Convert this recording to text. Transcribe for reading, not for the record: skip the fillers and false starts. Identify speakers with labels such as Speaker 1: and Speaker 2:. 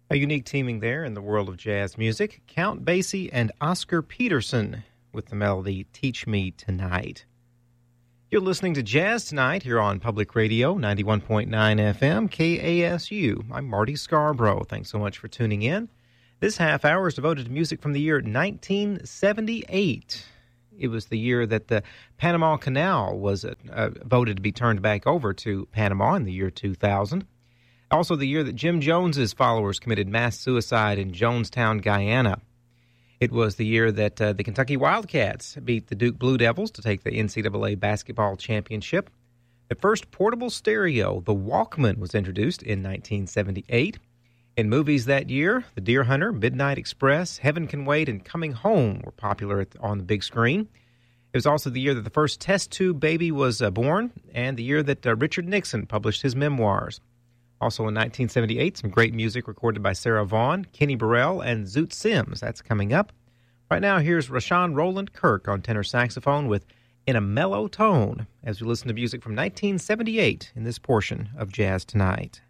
Speaker 1: A unique teaming there in the world of jazz music, Count Basie and Oscar Peterson with the melody Teach Me Tonight. You're listening to Jazz Tonight here on Public Radio, 91.9 FM, KASU. I'm Marty Scarborough. Thanks so much for tuning in. This half hour is devoted to music from the year 1978. It was the year that the Panama Canal was voted to be turned back over to Panama in the year 2000. Also the year that Jim Jones's followers committed mass suicide in Jonestown, Guyana. It was the year that the Kentucky Wildcats beat the Duke Blue Devils to take the NCAA basketball championship. The first portable stereo, the Walkman, was introduced in 1978. In movies that year, The Deer Hunter, Midnight Express, Heaven Can Wait, and Coming Home were popular on the big screen. It was also the year that the first test tube baby was born, and the year that Richard Nixon published his memoirs. Also in 1978, some great music recorded by Sarah Vaughan, Kenny Burrell, and Zoot Sims. That's coming up. Right now, here's Rashawn Roland Kirk on tenor saxophone with In a Mellow Tone as we listen to music from 1978 in this portion of Jazz Tonight.